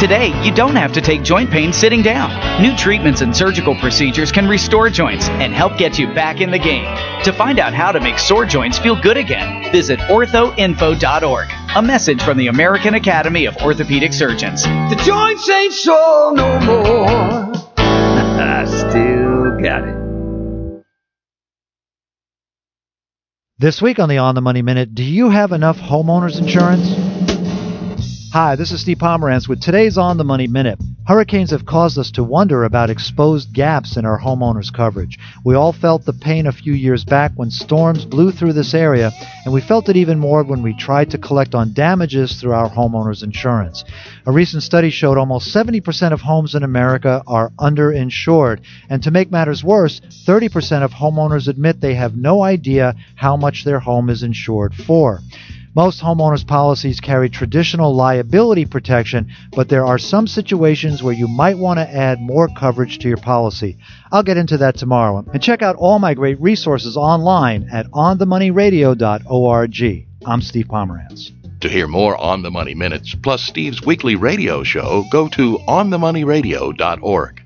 Today, you don't have to take joint pain sitting down. New treatments and surgical procedures can restore joints and help get you back in the game. To find out how to make sore joints feel good again, visit orthoinfo.org. A message from the American Academy of Orthopedic Surgeons. The joints ain't sore no more. I still got it. This week on the On the Money Minute, do you have enough homeowners insurance? Hi, this is Steve Pomerantz with today's On the Money Minute. Hurricanes have caused us to wonder about exposed gaps in our homeowners coverage. We all felt the pain a few years back when storms blew through this area, and we felt it even more when we tried to collect on damages through our homeowners insurance. A recent study showed almost 70% of homes in America are underinsured, and to make matters worse, 30% of homeowners admit they have no idea how much their home is insured for. Most homeowners' policies carry traditional liability protection, but there are some situations where you might want to add more coverage to your policy. I'll get into that tomorrow. And check out all my great resources online at onthemoneyradio.org. I'm Steve Pomerantz. To hear more On the Money Minutes, plus Steve's weekly radio show, go to onthemoneyradio.org.